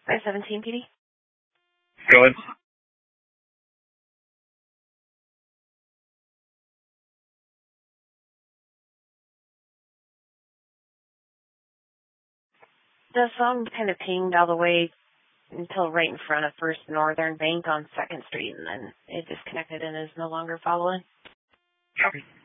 517 PD. Go ahead. The phone kind of pinged all the way until right in front of First Northern Bank on 2nd Street, and then it disconnected and is no longer following. Copy.